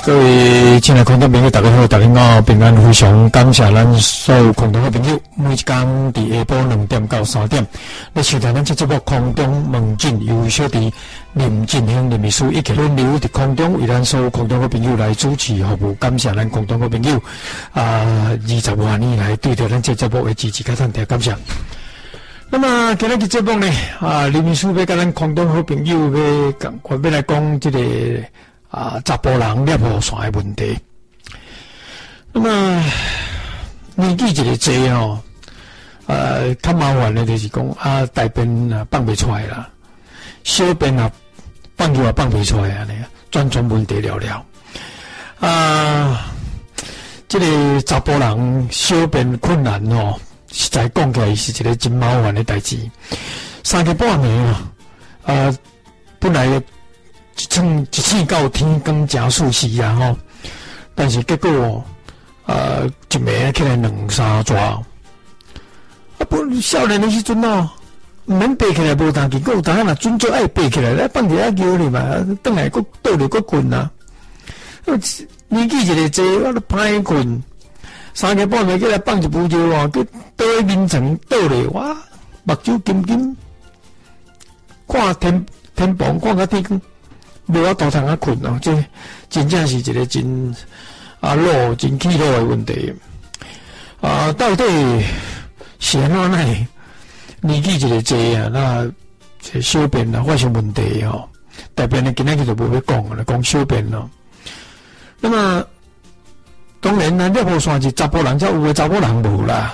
各位亲爱的空中朋友，大家好，大家好，平安，非常感谢咱所有空中的朋友，每一天伫下晡2点到3点，来收听咱这节目空中问诊，由小弟林进兴林秘书一起轮流伫空中为咱所有空中的朋友来主持服务，感谢咱空中的朋友20多年来对着咱这节目的支持，加上感谢。那么今日的节目呢，林秘书要跟咱空中好朋友要来讲这个。查甫人尿布线的问题。那么年纪一个济哦，较麻烦的就是讲大便放不出来啦，小便放又放不出来安尼，全问题了了。这个查甫人小便困难哦，实在讲起来是一个真麻烦的代志。3个半年本来。一次到天光真舒适啊吼，但是结果一暝起来2、3抓，不少年的时阵哦，毋免爬起来无当，结果有当若准做爱爬起来，来放一下球哩嘛，转来佫倒入佫困啊。年纪一个济，我都歹困，3个半暝起来放一步球哦，佫倒喺眠床倒咧，哇，目睭金金，看天棚看到天光。无法度通困哦，这真正是一个真真气弱的问题。到底是安怎呢？年纪一个济啊，那这小便发生问题哦，大便呢今仔日就无要讲了，讲小便咯。那么当然啦，尿布线是查甫人才有的，查某人无啦。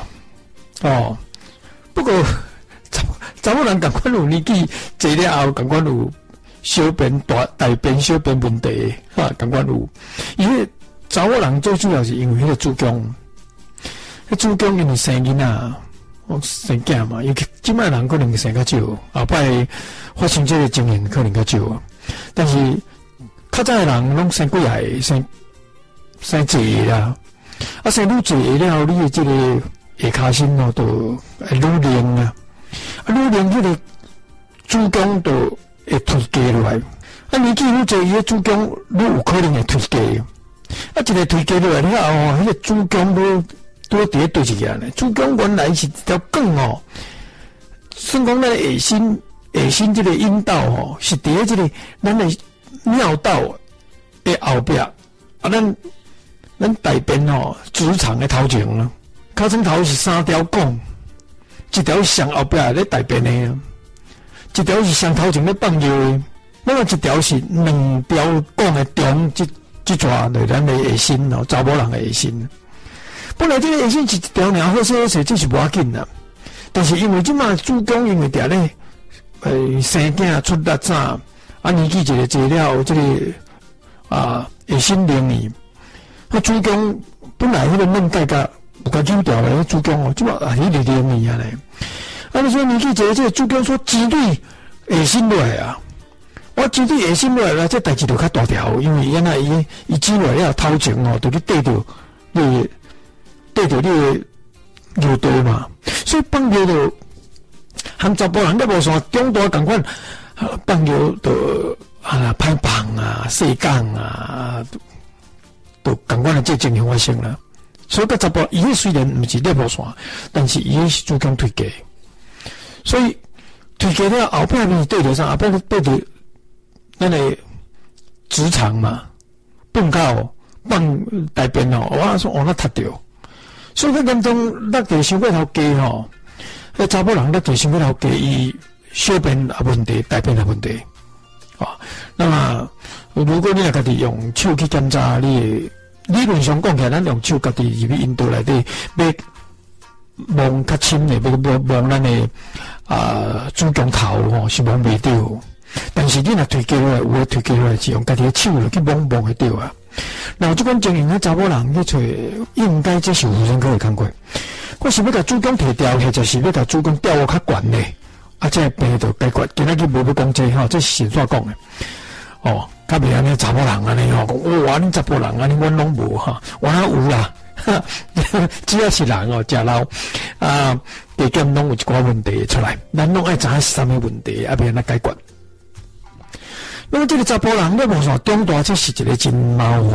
不过查某人共款有年纪济了后，共款有。小便大便小便问题感觉有，因为查某人最主要是因为迄个子宫，子宫因为生囡仔，生囝嘛，尤其即摆人可能生较少，后摆发生这个情形可能较少啊。但是较早的人拢生几下，生济啦，生愈济了，你的这个下骹身哦，都会愈冷啊，愈冷迄个子宫都。会推低落来，年纪愈济，伊个子宫愈有可能会推低。一个推低落来了后，迄个子宫都伫咧对一个呢。子宫原来是一条管哦，算讲咱下身这个阴道哦，是伫咧这个咱的尿道的后壁咱大便哦，直肠的头前咯，尻川头是3条管，一条是上后壁咧大便的。一条是上头前咧放尿的，那么一条是2条管的中，这抓对咱的下身哦，查某人的下身。本来这个下身是一条尔好势，这是无要紧啦。但是因为即马子宫因为伫咧生囝出力早，年纪一个济了，这个下身灵异，子宫本来迄个韧带甲有甲揪掉的子宫哦，即马迄个灵异啊嘞。你说年纪一个这个子宫说挤对下身落来啊，我挤对下身落来了，这代志就较大条，因为原来伊挤落来了头前哦，就去缀到你的尿道嘛，所以放尿就含查甫人尿布线中大共款，放尿就歹放啊、细杠啊，都共款的这情形发生了。所以个查甫伊虽然毋是尿布线，但是伊是子宫推低。所以推低了后壁面对着啥？后壁对着咱的直肠嘛，放口放大便哦，我说那塌掉。所以严重落地伤过头低吼，查甫人落地伤过头低，伊小便也问题，大便也问题。那么如果你若家己用手去检查，理论上讲起来，咱用手家己入去阴道内底要。摸较深的，要摸咱的子宫头吼，是摸袂到。但是你若推过来，有诶推过来是用家己的手去摸会到啊。然后这款情形咧，查某人去找应该接受妇产科的工作。我是要甲子宫摕掉，或者是要甲子宫调较悬咧，这病就解决。今仔日无要讲这吼，这是怎讲的？较袂安尼查某人安尼吼，讲哇，恁查甫人安尼，阮拢无哈，我哪有啦？只要是人哦，食老地检拢有一寡问题出来，咱拢爱知影是啥物问题，要安怎解决。那么这个查甫人咧，无说中大，这是一个真麻烦的代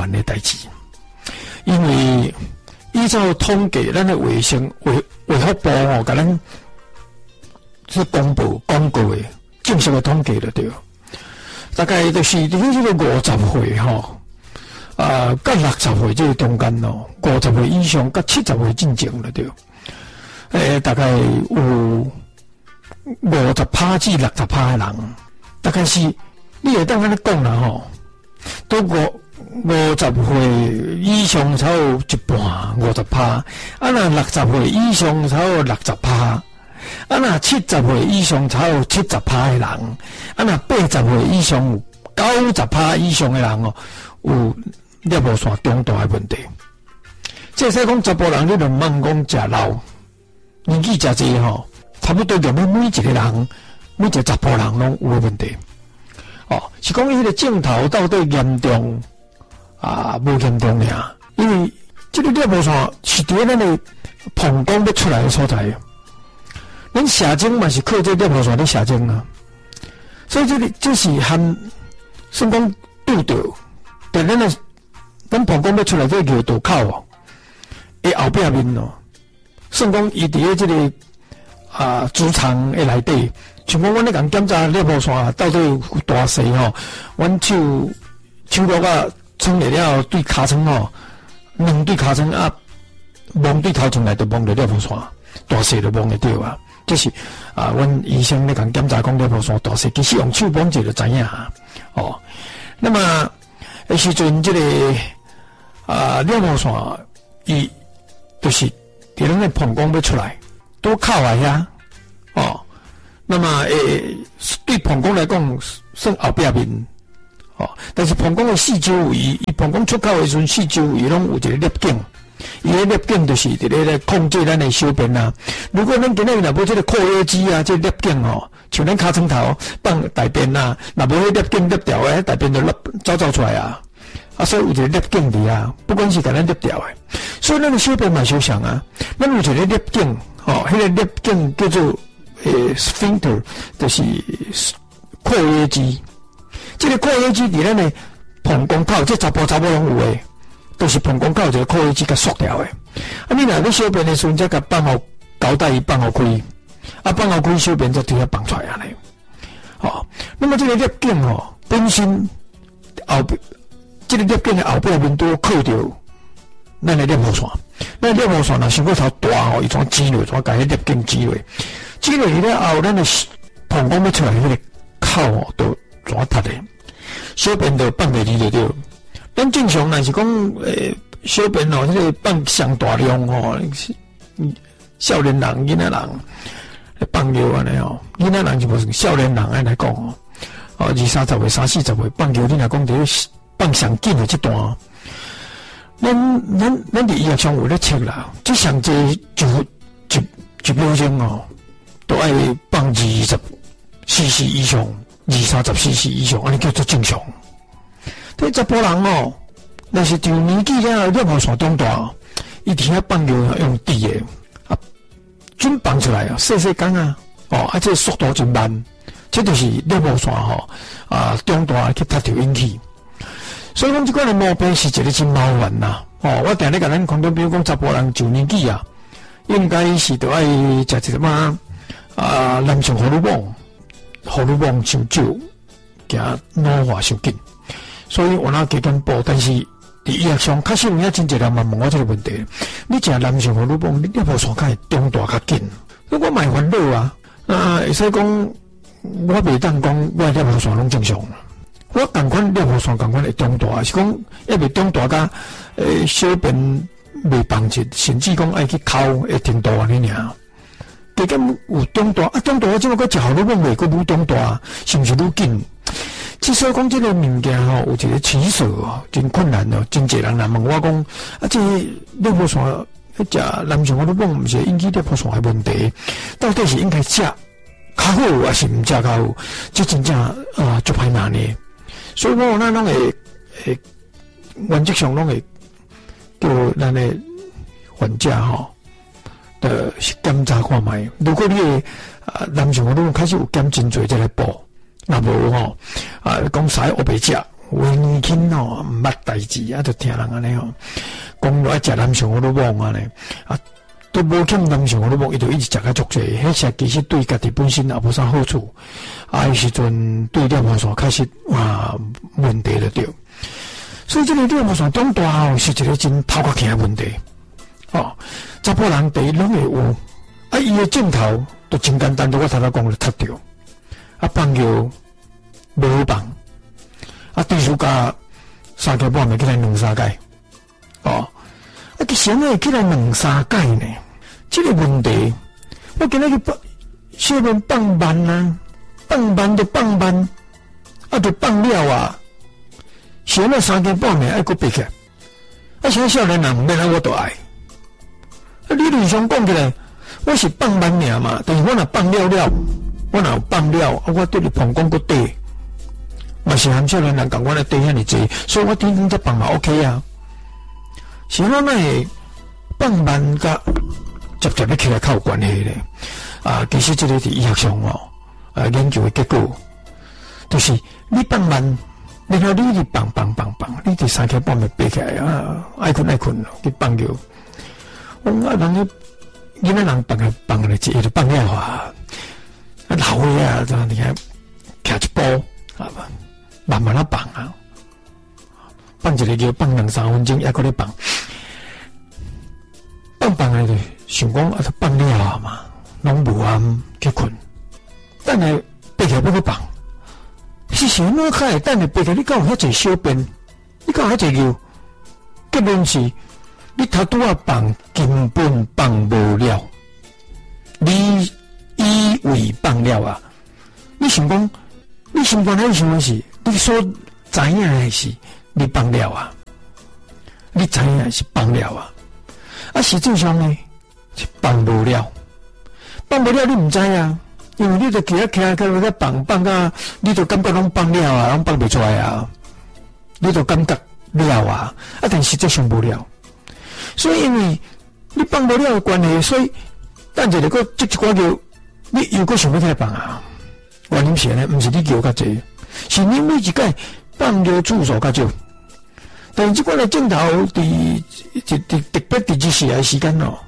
志，因为依照统计，咱的卫福部哦，甲咱是公布公告的正式的统计了对，大概就是伫这个50岁吼，到60岁这个中间哦，50岁以上到70岁进前了对，大概有50%至60%的人，大概是你会当安尼讲啦吼，都50岁以上才有一半50%，那60岁以上才有60%，那70岁以上才有70%的人，那80岁以上有90%以上的人哦，有尿路线中大的问题。即使讲查甫人，你就唔通讲食老，年纪食济吼，差不多就每一个人，每一个查甫人拢有问题。是讲伊个镜头到底严重无严重呀？因为这个尿路线是伫咱的膀胱要出来的所在，咱射精嘛是靠这尿路线咧射精啊，所以这是含算讲拄到，但咱膀胱要出来这个尿道口哦，后壁面哦，算讲伊伫这个直肠的内底。像讲，阮咧共检查尿路线到底有大细吼，阮手落冲下了对尻川吼，两对尻川摸对头前来就摸着尿路线，大细就摸会到啊。这是阮医生咧共检查讲尿路线大细，其实用手摸者就知影哦。那么时阵这个尿路线，伊就是伫咱的膀胱要出来，都靠来呀哦。那么对膀胱来讲算后壁面但是膀胱的四周围，伊膀胱出口的时阵四周围拢有一个粒颈，伊个粒颈就是伫咧控制咱的小便啊。如果咱今日若无这个括约肌啊，这粒颈像咱尻川头放大便啊，若无迄粒颈粒掉的，大便就走出来啊。所以有一个粒颈伫啊，不管是甲咱粒掉的，所以咱的小便嘛相像啊。咱有一个粒颈迄个粒颈叫做sphincter 就是括约肌，这个括约肌伫咱的膀胱口，这查甫拢有诶，都是膀胱口一个括约肌甲缩掉诶。你若咧小便的时阵，则甲放互交代伊放互开，放互开小便则直接放出来安尼。那么这个粒颈本身这个粒颈的后壁面都靠着咱的尿路线，咱尿路线若伤过头大伊怎挤落，怎甲迄粒颈挤落？挤落去了后，咱的膀胱要出来迄个口都怎塌的，小便就放袂离就对。咱正常若是讲小便迄个放上大量少年人、囡仔人放尿安尼囡仔人就无算少年人安尼来讲20、30岁、30、40岁放尿，你若讲伫放上紧的这段，咱伫医学上有咧测啦，这上济一秒钟都爱放20cc 以上，20-30cc 以上，安尼叫做正常。但查甫人若是就年纪了，尿路线中大，伊伫遐放尿用滴的准放出来细干这速度真慢，这就是尿路线中大去塌着引起。所以讲，这款的毛病是一个真麻烦呐。我定咧甲咱空中，比如讲查甫人就年纪应该是都爱食一什么男性荷尔蒙伤少，加老化伤紧。所以我加减补，但是伫医学上确实有影真侪人嘛问我这个问题：你食男性荷尔蒙，你尿路线较会中大较紧？我蛮烦恼会使讲我袂当讲我尿路线拢正常。我同款尿路线同款会中大，是讲要袂中大甲小便袂放直，甚至讲爱去哭会程度安尼尔。加减有中大中大我即马个食荷尔蒙袂个愈中大，是毋是愈紧？即所以讲这个物件有一个取舍真困难真侪人来问我讲这尿路线食男性荷尔蒙毋是引起尿路线的问题，到底是应该食较好还是毋食较好？这真正足歹拿捏。所以我咱拢会原则上拢会叫咱的患者的检查看卖。如果你的男性荷尔蒙开始有减真侪，再来补。若无讲使黑白食， 为年轻哦，毋捌代志啊，就听人安尼哦，讲爱食南上好多网啊咧，啊，都无欠南上好多网，伊就一直食个足济，迄些其实对家己本身也无啥好处，啊，迄时阵对尿膜线开始问题就对，所以这个尿膜线中大是一个真头壳疼的问题，哦，查甫人第一拢会有，啊，伊的镜头就真简单，我头头讲就踢掉，啊，放尿无好放。啊，对暑假3个半暝起来2-3届，哦，啊，其实会起来2-3届呢。这个问题，我今日去小便放慢啊，放慢就放慢，啊，就放了啊。想了3个半暝，爱搁闭起来。啊，像少年人，免我都爱。啊，理论上讲起来，我是放慢尔嘛，但是我若放了，我若有放了，啊，我对你膀胱搁低。嘛是含少年人讲我来对遐尼济，所以我天天在放嘛 OK 啊。是咱那会放慢甲接要起来较有关系咧。啊，其实这个是医学上哦，研究的结果，就是你放慢，然后你放，你第3个半暝爬起来啊，爱困咯，去放尿。我人个囡仔人放咧，一就放了啊，老的啊，这样你看徛一包啊。慢慢放啊，放一个尿放2-3分钟，还搁咧放啊就想讲啊，放了啊嘛，拢无暗去困，等下爬起来要去放，是想哪较会等下爬起来？你敢有遐济小便？你敢有遐济尿？结论是，你头拄啊放根本放无了，你以为放了啊？你想讲，你心肝还想的是？你所知影的是你放了啊，你知影是放了啊，啊实际上呢是放无了，你唔知啊，因为你就起来放啊，你就感觉拢放了啊，拢放不出来啊，你就感觉了啊，啊但实际上无了，所以因为你放无了的关系，所以等一个这一寡叫你又搁想要起来放啊，原因是呢，唔是你叫较济。是你每一届放尿次数较少，但是这款的镜头特别伫这时的时间哦，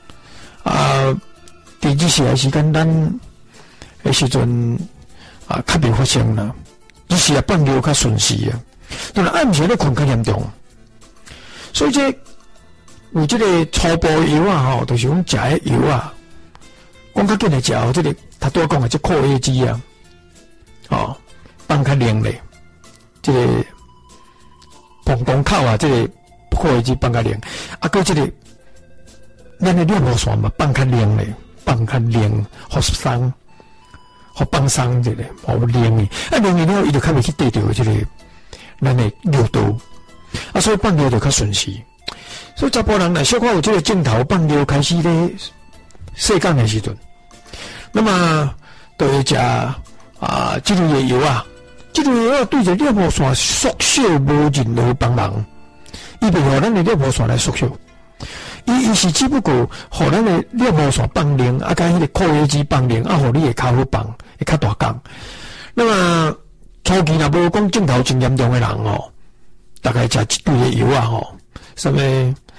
伫这时的时间咱的时阵较袂发生啦，这时啊放尿较顺时啊，但是暗时咧困较严重，所以这有这个初步药啊吼，就是讲食的药啊，讲较紧来食哦，这个他拄讲的这扩叶剂啊，哦。放较凉咧，这个膀胱口啊，这个扩叶剂放较凉，啊，搁这个咱的尿膜线嘛放较凉咧，放较凉，互松，互放松这个，互凉的，啊凉了伊就较袂去对着这个咱的尿道，啊，所以放尿就较顺时。所以查甫人若小可有这个镜头放尿开始咧细干的时阵，那么就会食这类的药啊。这个药对着尿膜线缩小无任何帮忙，伊袂互咱的尿膜线来缩小，伊是只不过互咱的尿膜线放凉，啊，甲迄个扩叶剂放凉，啊，互你会较好放，会较大工。那么初期若无讲镜头真严重的人哦，大概食一类的药啊吼，什么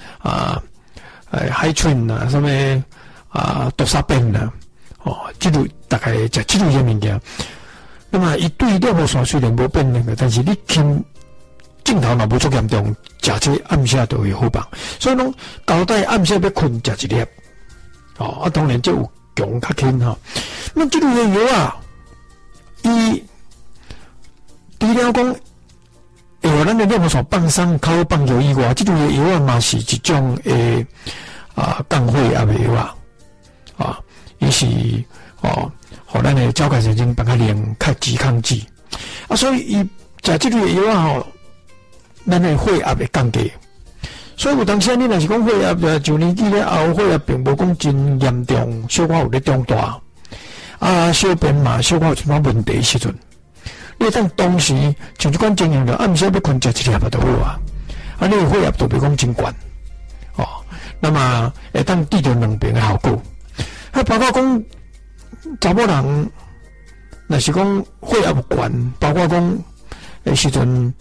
海春啊，什么多沙苯啊，哦，这类大概食这类的物件。那么，伊对尿膜线虽然无变那个，但是你听镜头若无足严重，食这暗时都会好放。所以讲，交代暗时要困食一粒，哦，啊，当然这有强较轻哈。那这类的药啊，伊除了讲会互咱的尿膜线放松、较好放尿以外，这类的药啊嘛是一种降血压的药啊，伊是互咱的交感神经放较凉，较抵抗剂啊，所以伊食这类药啊吼，咱的血压会降低。所以有当时你若是讲血压就年纪了后，血压并无讲真严重，小可有咧中大小便嘛，小可有什么问题时阵，你当当时像这款情形就暗时要困食一粒就好啊，你的血压就别讲真悬哦，那么会当得到两边的效果，包括讲。查某人，若是讲血压有悬，包括讲， 时阵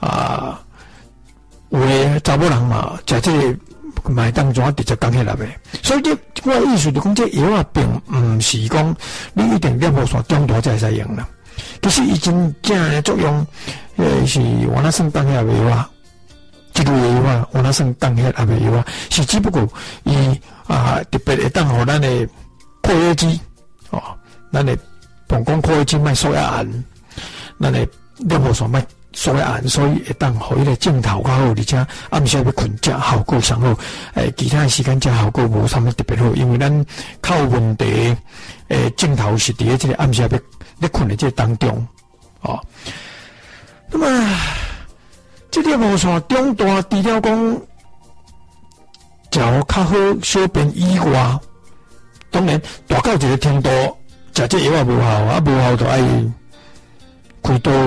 有诶查某人嘛，食这个买当怎直接讲起来诶。所以我意思就讲，这药啊，并毋是讲你一定尿线中大才会使用啦。其实伊真正诶作用，是我那算当下诶药啊，这个药啊，我那算当下诶药啊，是只不过伊特别会当互咱诶括约肌咱诶膀胱括约肌卖缩压按，咱诶尿线卖缩压按，所以会当互伊个镜头较好，而且暗时要困食效果上好。其他时间食效果无啥物特别好，因为咱较有问题镜头是伫咧即个暗时要困的这当中那么这个尿线中大，除了讲食较好小便以外，当然大到一个程度，食这药无效无效就爱开刀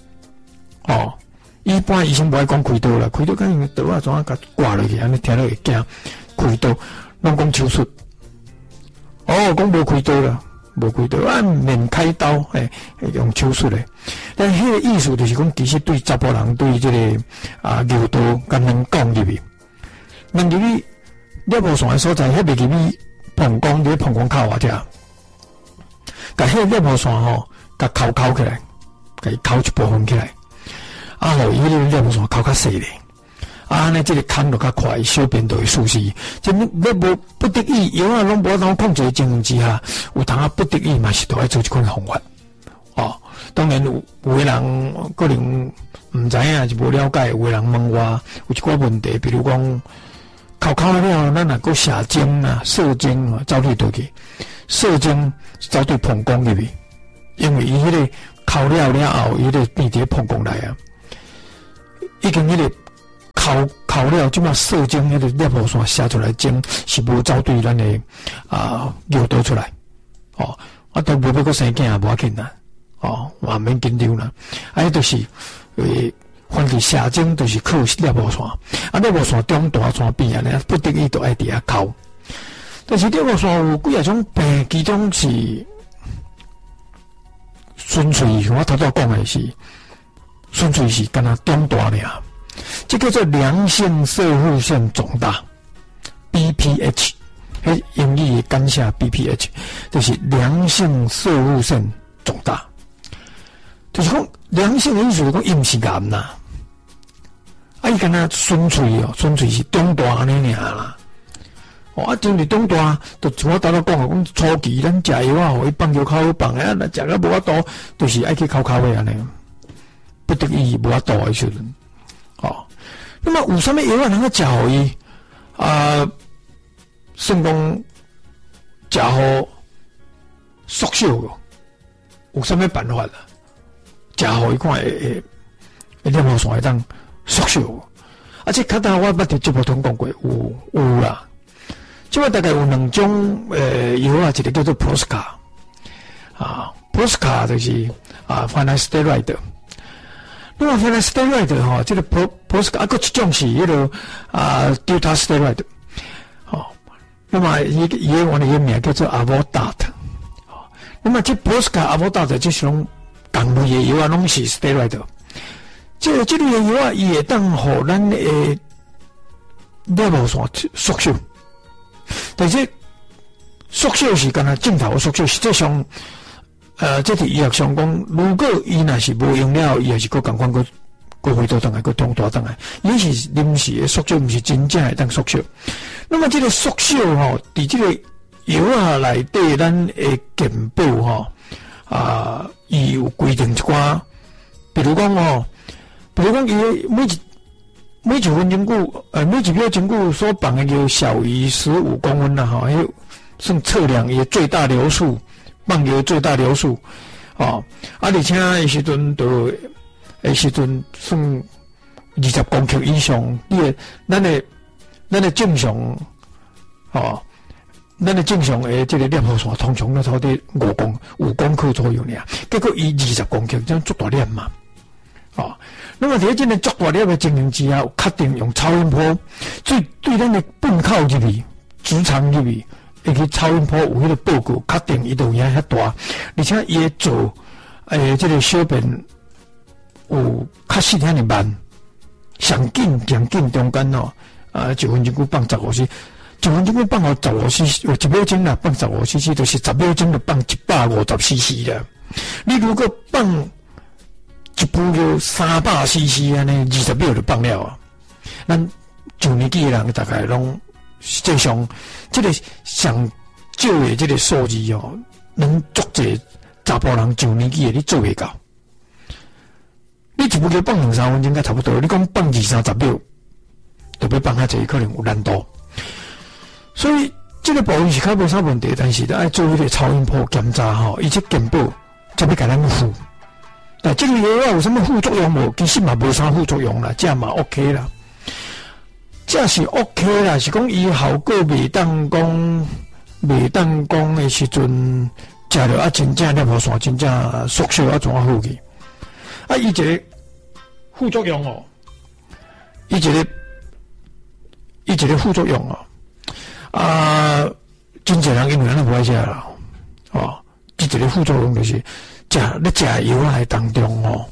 一般医生不爱讲开刀啦，开刀讲用刀怎甲挂落去，安尼听落会惊。开刀拢讲手术，讲无开刀啦，无开刀免开刀，用手术嘞。但迄个意思就是讲，其实对查甫人对这个尿道甲能讲入去，能入去尿道线的所在，迄袂入去膀胱，伫膀胱口只，甲迄个尿道线甲扣起来，甲伊扣一部分起来。互伊个尿线扣较细咧，安尼即个空就较快，小便就会舒适。即你无不得已，药啊拢无当控制情形之下，有当不得已嘛是都要做一款方法。当然有诶人可能毋知影，就无了解。有诶人问我有一寡问题，比如讲扣了，咱若个射精啊、射精走对倒去，射精走对膀胱入去，因为伊迄个扣了后，伊个变伫膀胱内啊。已经迄个扣了，即马射精迄个尿线射出来精是无走对咱的尿道出来都无要阁生囝也无要紧啦也免紧张啦。迄就是反正射精就是靠尿线尿线中大线变安尼，不得已都爱伫遐扣。但是尿线有几种病，其中是纯粹我头先讲的是。纯粹是干那中大尔，这叫做良性射护腺肿大 （BPH）。英语干下 BPH， 就是良性射护腺肿大。就是讲良性的意思，就是讲伊毋是癌呐，伊干那纯粹是中大安尼尔啦。真是中大，就像我头先讲初期咱食药互伊放药口放食到无法度，就是爱去扣的安尼。不得已无法度的时阵，那么有啥物药能够食互伊算讲食互缩小个，有啥物办法啦？食互伊看会尿线会当缩小个，且较早我捌伫节目中讲过，有啦。即摆大概有2种药一个叫做 Proska，Proska 就是finasteride。那么 finasteride 这个 Proska 还有一种是迄个dutasteride，那么伊个我的名叫做 Avodart，那么这 Proska、Avodart 这是种同类的药拢是 steroid， 这类的药伊会当互咱的尿线缩小，但是缩小是干那镜头缩小，实际上。这伫医学上讲，如果伊若是无用了，伊也是佫共款佫回头转来，佫中大转来，伊是临时的缩小，毋是真正会当缩小。那么这个缩小伫这个药内底，咱的健保伊有规定一寡，比如讲伊每1分钟久，每1秒钟久所放的药小于15公分啦，迄算测量伊最大流速。放药最大流速，而且的时阵就算20公克以上，咱的正常，咱的正常的这个尿线通常都差不多5公克左右尔，结果伊20公克，这样足大粒嘛，那么在这个足大粒的情形之下，有确定用超音波，对咱的粪口入去、直肠入去。会去超音波有迄个报告，确定伊就影遐大，而且伊会做这个小便有较细遐尼慢，上紧中间哦，1分钟久放15cc，1分钟久放15cc，有1秒钟啦放15cc，就是10秒钟就放150cc 啦。你如果放一步就300cc 安尼，20秒就放了啊。咱上年纪的人大概拢实际上，这个上少的这个数字哦，能足济查甫人上年纪的你做袂到。你一步就放2-3分钟，才差不多。你讲放20-30秒，就要放较济，可能有难度。所以这个部分是较无啥问题，但是要做迄个超音波检查吼，以及健保才要甲咱付。但这个药有什么副作用无？其实嘛无啥副作用啦，这嘛 OK 啦，这是 OK 啦，是讲伊效果袂当讲的时阵，食了真正尿泡线真正缩小怎好去？伊一个副作用哦，伊一个副作用哦，真侪人因为咱不爱食啦，一个副作用就是咧食药啊当中哦，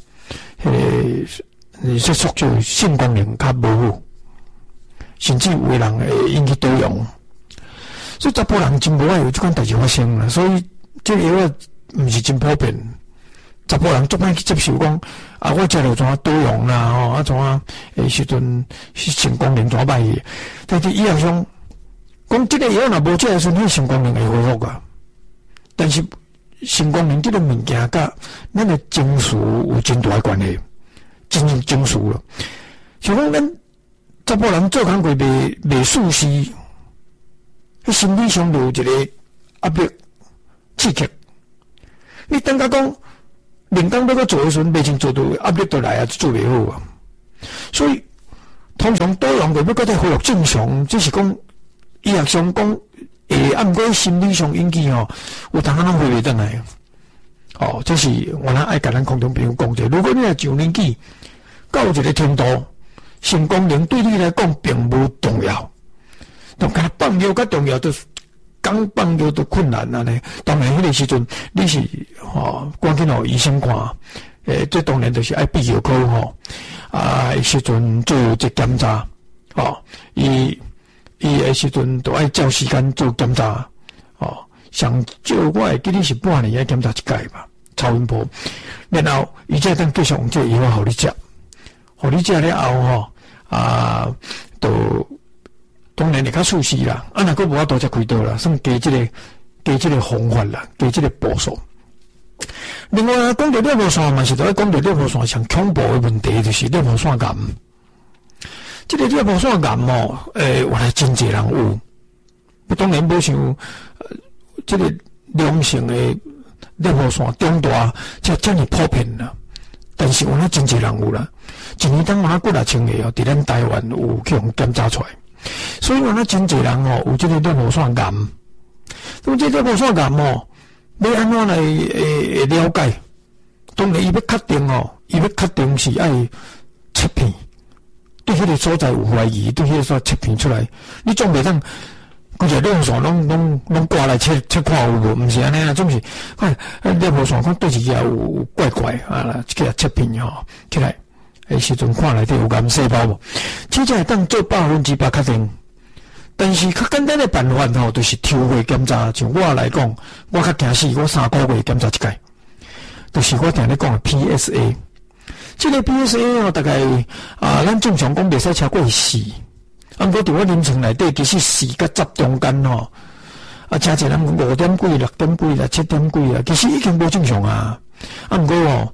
说缩小性功能较无好，甚至有的人会引起多用，所以查甫人真无爱有这款代志发生啦，所以这个药毋是真普遍。查甫人足歹去接受讲我食了怎多用啦怎时阵性功能怎歹去，但是医学上讲这个药若无食的时阵，性功能会恢复啊。但是性功能这个物件甲咱的情绪有真大的关系，真正情绪了。像讲咱查甫人做工课袂舒适，迄心理上就有一个压力刺激。你等甲讲连工要搁做的时阵，未真做到压力就来做袂好啊。所以通常多用就要搁再恢复正常，只是讲医学上讲毋过心理上引起有当咱回袂转来。这是我爱甲咱空中朋友讲者。如果你若上年纪到一个程度，性功能对你来讲并无重要，就甲放药较重要，就是刚放药都困难啦呢。当然，迄个时阵你是赶紧医生看，这当然就是爱必要科时阵做一检查，伊的时阵都爱照时间做检查，上少我会记得是半年爱检查一届吧，超音波，然后伊才当继续用这个药互你食，互你食了后都当然会较舒适啦，若佫无法度才开刀啦，算加这个方法啦，加这个步数。另外讲到尿泡线嘛，是都要讲到尿泡线上恐怖的问题，就是尿泡线癌。这个尿泡线癌原来真侪人有，不当然无像这个良性的尿泡线中大遮尔普遍啦。但是原来真侪人有啦，一年当几多千个伫咱台湾有去互检查出来，所以原来真侪人有这个尿泡线癌。咁这尿泡线癌要安怎来了解？当然，伊要确定是爱切片，对迄个所在有怀疑，对迄个所切片出来，你总袂当规个尿线拢挂来切看有无？毋是安尼啊，总是尿泡线看对一个有怪怪去切片起来，时阵看内底有癌细胞无？这才会当做100%确定。但是较简单的办法就是抽血检查。像我来讲，我较惊死，我3个月检查一届，就是我听你讲的 PSA。这个 PSA 大概咱正常讲袂使超过4，不过伫我临床内底其实4甲10中间真侪人5点几、6点几啦、7点几啦，其实已经无正常啊。不过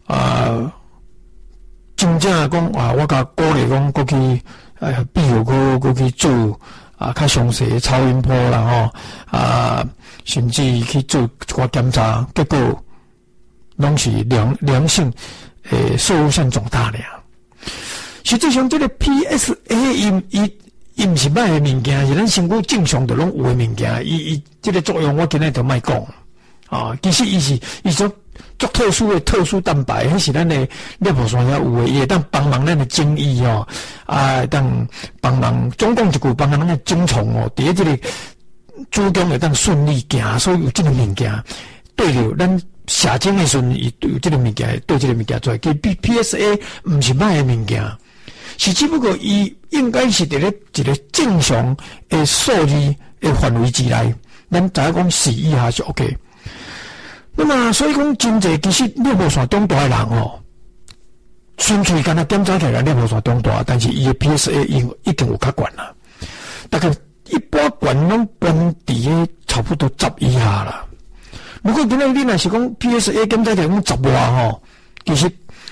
真正讲我甲鼓励讲过去必要过去做。较详细的超音波啦甚至去做一寡检查，结果拢是良性射物线肿大了。实际上，这个 PSA 伊毋是歹的物件，是咱身躯正常的拢有的物件。伊这个作用，我今日就莫讲其实伊是足特殊的特殊蛋白，迄是咱的尿泡线遐有诶，伊会当帮忙咱的精液当帮忙，总共一句帮忙咱的精虫伫咧这个子宫会当顺利行，所以有这个物件对着咱写真的时阵，伊有这个物件，对这个物件做，其实 PSA 不是歹的物件，是只不过伊应该是伫咧一个正常的数字的范围之内，咱知影讲4以下是 OK。那么所以讲，真济其实尿路线中大的人哦，纯粹干那检查起来尿路线中大，但是伊的 PSA 已经有较悬啦，大概一般悬拢悬伫个差不多10以下啦。如果今日你若是讲 PSA 检查起来讲10外吼，其实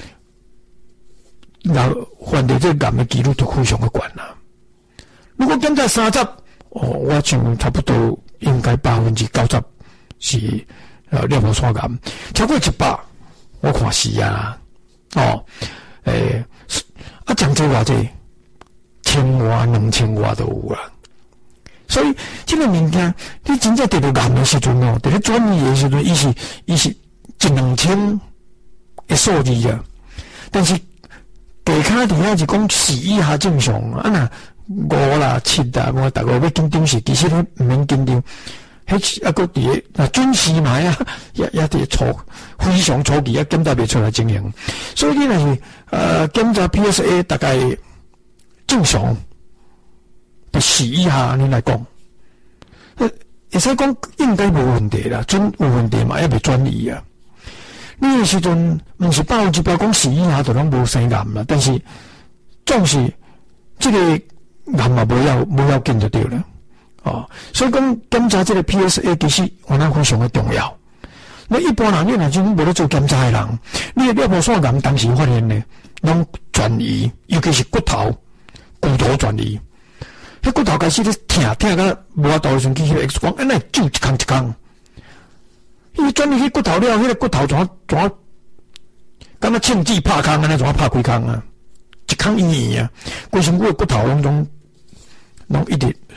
那患得这个癌的几率都非常的悬啦。如果检查30，我想差不多应该90%是尿路线癌，超过100，我看是啊。讲这偌济，1000外、2000外都有啦。所以这个物件，你真正得到癌的时阵哦，得咧转移的时阵，伊是1-2000的数字啊。但是地卡底下是讲4以下正常，啊那5啦、7啦，我大概要紧张时，其实迄唔免紧张。迄个伫那准时买啊，也伫初非常初期啊，检查袂出来情形。所以你若是检查 PSA 大概正常。4以下你来讲，会使讲应该无问题啦，准有问题嘛，也袂转移啊。你的时阵毋是100%讲4以下就拢无生癌啦，但是总是这个癌嘛无要紧就对了所以讲检查这个 PSA 其实我那非常的重要。那一般人你若真无咧做检查的人，你的尿路线癌当时发现呢，拢转移，尤其是骨头转移。迄骨头开始咧疼到无法度的时阵，去迄个 X 光，那就一空。伊转移去骨头了，迄个骨头怎敢若枪击拍空安尼，怎拍几空啊？一空一圆啊，规身躯的骨头拢一直，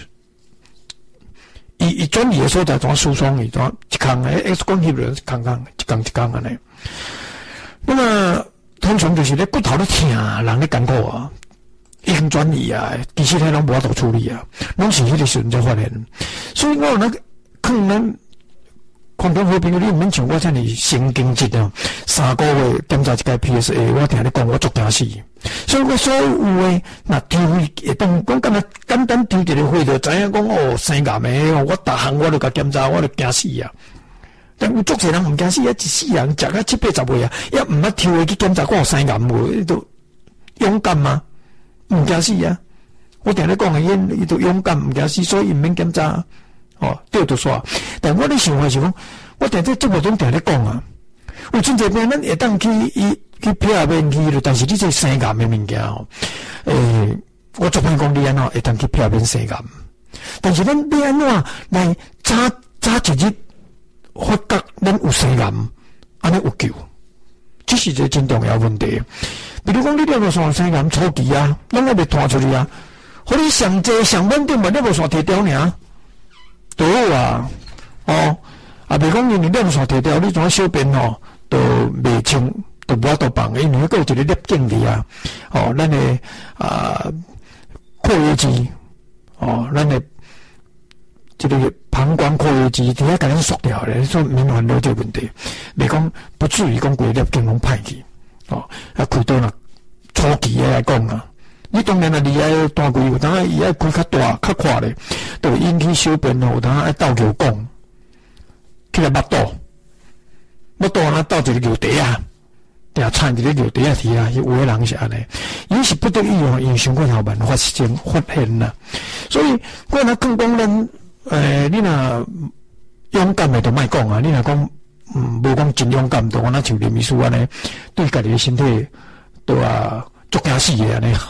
伊转移的所在怎疏松伊怎一空啊 ？X 光翕落一空安尼。那么通常就是咧骨头咧疼，人咧艰苦啊。已经转移啊，其实迄拢无法度处理啊，拢是迄个时阵才发现。所以我有那个可能空中好朋友，你毋免像我遮尔神经质啊，3个月检查一个 PSA， 我听你讲，我足惊死。所以我所有诶，那抽会当讲敢若简单抽一个血就知影讲生癌诶，我逐项我都甲检查，我都惊死啊。但有足侪人毋惊死，一世人食到7-80岁啊，也毋捌抽诶去检查，我有生癌无？都勇敢吗？唔惊死啊！我定咧讲诶，伊都勇敢唔惊死，所以毋免检查对就煞。但我咧想法是讲，我定在节目中定咧讲啊，有真侪病咱会当去避免去，但是你这生癌诶物件我做歹讲你安怎会当去避免生癌，但是咱你安怎来早一日发觉咱有生癌，安尼有救，这是一个真重要问题。比如讲，你尿路线生癌初期啊，咱还未拖出去啊，互你上济上稳定把尿路线摕掉尔，都好啊，袂讲因为尿路线摕掉，你怎小便都袂清，都无法度放，因为佫有一个粒径伫啊，咱的括约肌，咱的这个膀胱括约肌伫遐甲咱缩掉咧，所以免烦恼这个问题，袂讲不至于讲规粒径拢歹去。开刀啦，初期的来讲啊，你当然啦，你爱单规，有当伊爱开较大、较宽咧，都会引起小便有当爱倒尿管，起来腹肚啊，倒一个尿袋啊，定掺一个尿袋啊，去啊，有的人是安尼，伊是不得已因为伤过头慢发现啦，所以我若讲咱你若勇敢的就莫讲啊，你若讲。无讲真勇敢，都我那像林秘书安尼，对家己的身体都足惊死的安尼。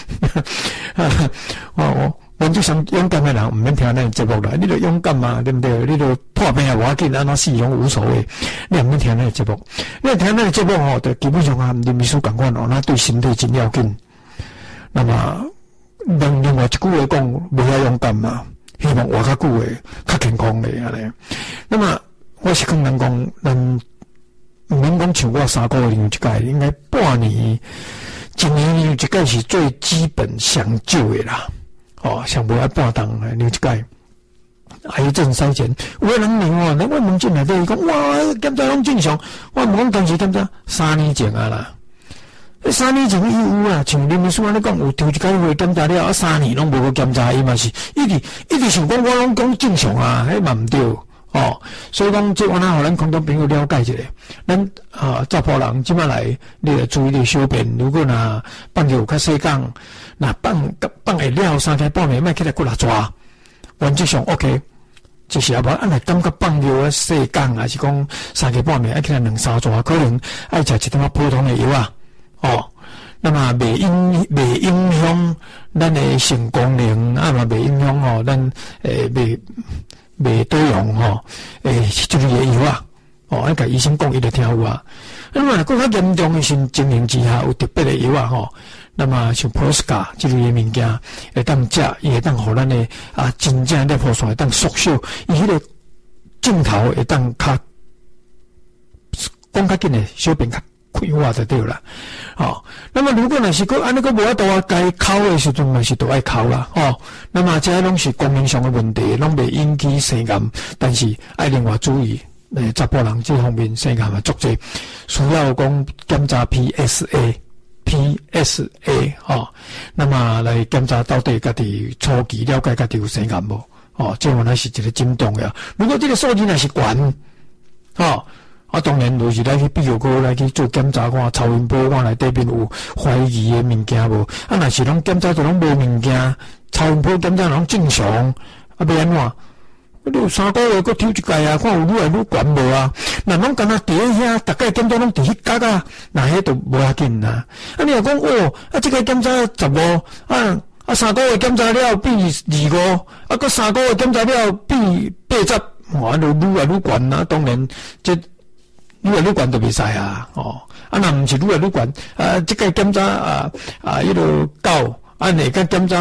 我就想勇敢的人毋免听咱的节目啦，你著勇敢嘛，对不对？你著破病也无要紧，安怎死拢无所谓。你毋免听咱的节目，你听咱的节目就基本上林秘书共款那对身体真要紧。那么另外一句话讲，无遐勇敢嘛，希望活较久的、较健康的安尼。那么。我是讲人讲，咱毋免讲像我3个月有一届，应该半年、一年有一届是最基本上少的啦。上无爱半当有一届， 癌症筛检，有个人问我，我问进来底伊讲，哇，检查拢正常。我问讲当时检查3年前啊啦，3年前伊有啊，像林秘书安尼讲，有头一届会检查了啊，3年拢无去检查，伊嘛是一直想讲我拢讲正常啊，迄嘛毋对哦。所以讲，即我若互咱空中朋友了解一下，咱查甫人即摆来，你要注意你小便，如果若放有较细讲，若放会了3更半暝，莫起来骨力抓，原则上 OK。就是啊，无按来感觉放尿啊细讲，还是讲3更半暝爱起来2、3抓，可能爱食一点普通的药啊，哦，那么袂影响咱的性功能，啊嘛袂影响吼咱袂多用吼，这类的药啊，哦，爱甲医生讲伊就听有啊。那么更较严重的情形之下，有特别的药啊吼。那么像 Prosca 这类的物件，会当食，伊会当互咱的真正的破线会当缩小，伊迄个镜头会当较讲较紧的小便较开化就对啦。哦，那么如果若是个安尼个无法度啊，该哭的时阵嘛是都爱哭啦。哦，那么这拢是功能上的问题，拢袂引起腺癌，但是爱另外注意。查甫人这方面腺癌嘛足侪，需要讲检查 PSA 哦，那么来检查到底家己初期了解家己有腺癌无？哦，这原来是一个真重要。如果这个数字若是悬，哦，当然就是来去必要科来去做检查，看超音波看内底边有怀疑的物件无？若是拢检查都拢无物件，超音波检查拢正常，要安怎？你有3个月，搁抽一届啊，看有愈来愈悬无啊？若拢敢若伫遐，逐个检查拢伫迄角啊，那迄都无要紧啦。你若讲这个检查153个月检查了比25，搁3个月检查了比80，哇，就愈来愈悬啊！当然，这愈来愈悬就袂使啊，哦，若毋是愈来愈悬，这个检查迄落9，下个检查。